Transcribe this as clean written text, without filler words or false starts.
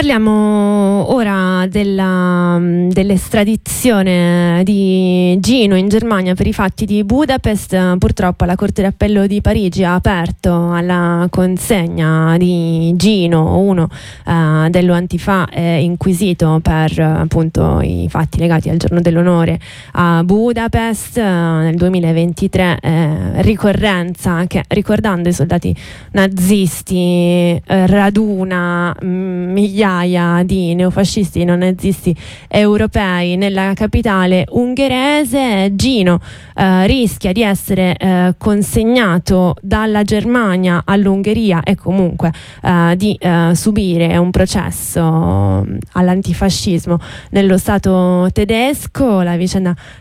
Parliamo ora dell'estradizione di Gino in Germania per i fatti di Budapest. Purtroppo la Corte d'Appello di Parigi ha aperto alla consegna di Gino, uno dello Antifa inquisito per appunto i fatti legati al giorno dell'onore a Budapest nel 2023, ricorrenza che, ricordando i soldati nazisti, raduna migliaia di neofascisti neonazisti europei nella capitale ungherese. Gino rischia di essere consegnato dalla Germania all'Ungheria e comunque di subire un processo all'antifascismo nello Stato tedesco. La vicenda